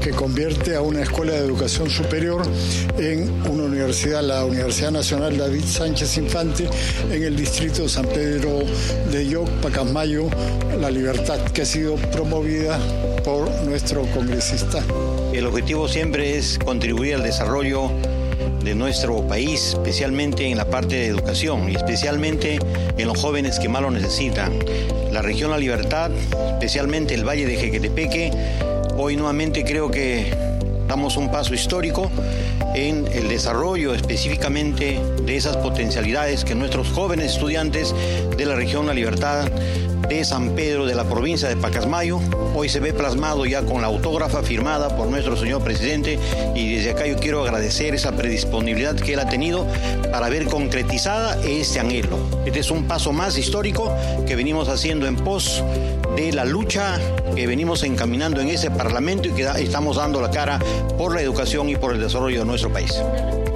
que convierte a una escuela de educación superior en una universidad, la Universidad Nacional David Sánchez Infante, en el distrito de San Pedro de Yoc, Pacasmayo, La Libertad, que ha sido promovida por nuestro congresista. El objetivo siempre es contribuir al desarrollo de nuestro país, especialmente en la parte de educación y especialmente en los jóvenes que más lo necesitan. La región La Libertad, especialmente el Valle de Jequetepeque, hoy nuevamente creo que damos un paso histórico en el desarrollo específicamente de esas potencialidades que nuestros jóvenes estudiantes de la región La Libertad, de San Pedro, de la provincia de Pacasmayo, hoy se ve plasmado ya con la autógrafa firmada por nuestro señor presidente, y desde acá yo quiero agradecer esa predisponibilidad que él ha tenido para ver concretizada este anhelo. Este es un paso más histórico que venimos haciendo en pos de la lucha que venimos encaminando en ese Parlamento y que estamos dando la cara por la educación y por el desarrollo de nuestro país.